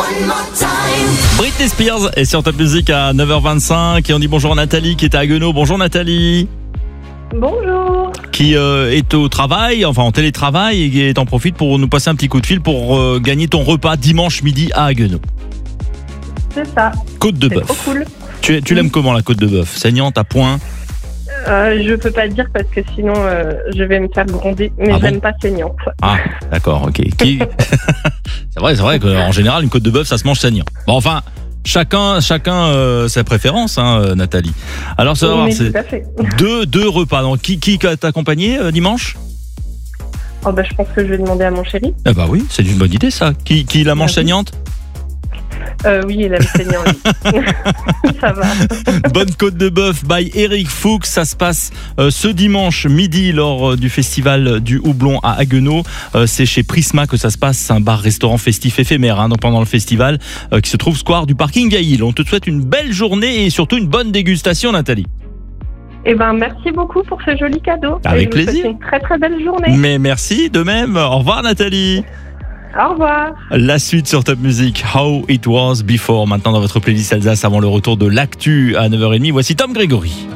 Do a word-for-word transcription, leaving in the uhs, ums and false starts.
Britney Spears est sur Top Music à neuf heures vingt-cinq et on dit bonjour à Nathalie qui est à Haguenau. Bonjour Nathalie. Bonjour. Qui euh, est au travail, enfin en télétravail et t'en profites pour nous passer un petit coup de fil pour euh, gagner ton repas dimanche midi à Haguenau. C'est ça. Côte de C'est bœuf. trop cool. Tu, tu l'aimes comment la côte de bœuf? Saignante à point? Euh, je peux pas dire parce que sinon euh, je vais me faire gronder, mais Ah je bon l'aime pas saignante. Ah, d'accord, ok. Qui... c'est vrai, c'est vrai qu'en général une côte de bœuf ça se mange saignant. Bon, enfin, chacun, chacun euh, sa préférence, hein, euh, Nathalie. Alors ça va voir, Oui, c'est tout à fait. deux, deux repas. Donc qui, qui t'a accompagné euh, dimanche? Oh bah, je pense que je vais demander à mon chéri. Eh bah oui, c'est une bonne idée ça. Qui, qui la mange Ah oui. saignante? Euh, oui, il aime saignant. lui. Ça va. Bonne côte de bœuf by Eric Fuchs. Ça se passe euh, ce dimanche midi lors euh, du festival du Houblon à Haguenau. Euh, c'est chez Prisma que ça se passe. C'est un bar-restaurant festif éphémère hein, donc pendant le festival euh, qui se trouve square du parking Gaïl. On te souhaite une belle journée et surtout une bonne dégustation, Nathalie. Eh ben, merci beaucoup pour ce joli cadeau. Avec Et je vous plaisir. souhaite une très très belle journée. Mais merci de même. Au revoir, Nathalie. Au revoir. La suite sur Top Music, How It Was Before. Maintenant dans votre playlist Alsace avant le retour de l'actu à neuf heures trente. Voici Tom Grégory.